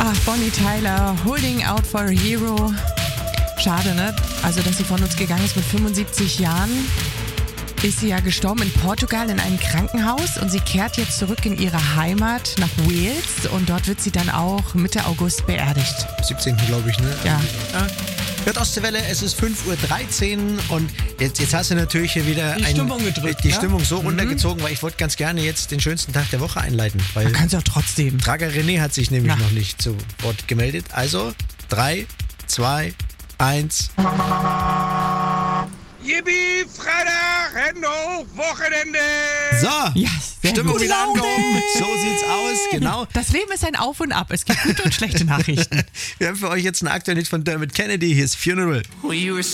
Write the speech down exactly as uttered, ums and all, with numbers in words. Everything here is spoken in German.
Ach, Bonnie Tyler, Holding Out for a Hero. Schade, ne? Also, dass sie von uns gegangen ist mit fünfundsiebzig Jahren. Ist sie ja gestorben in Portugal in einem Krankenhaus und sie kehrt jetzt zurück in ihre Heimat nach Wales und dort wird sie dann auch Mitte August beerdigt. siebzehnten glaube ich, ne? Ja. ja. Hört Ostseewelle, es ist fünf Uhr dreizehn und jetzt, jetzt hast du natürlich hier wieder die ein, Stimmung gedrückt, die ne? Stimmung so Mhm. runtergezogen, weil ich wollte ganz gerne jetzt den schönsten Tag der Woche einleiten. Weil Man kann es auch trotzdem. Trager René hat sich nämlich Na. noch nicht zu Wort gemeldet. Also drei, zwei, eins. Yippie, Freitag, Hände hoch, Wochenende! So, Ja, sehr Stimmung gut. wieder angehoben. So sieht's aus, genau. Das Leben ist ein Auf und Ab. Es gibt gute und schlechte Nachrichten. Wir haben für euch jetzt einen aktuellen Hit von Dermot Kennedy. Hier ist Funeral. Well, you were